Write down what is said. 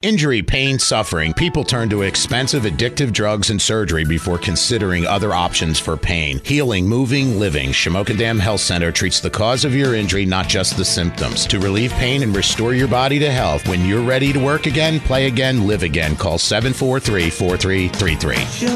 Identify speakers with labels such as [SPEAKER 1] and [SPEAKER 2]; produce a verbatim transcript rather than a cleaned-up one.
[SPEAKER 1] Injury, pain, suffering. People turn to expensive, addictive drugs and surgery before considering other options for pain. Healing, moving, living. Shamokin Dam Health Center treats the cause of your injury, not just the symptoms. To relieve pain and restore your body to health. When you're ready to work again, play again, live again. Call seven four three, four three three three.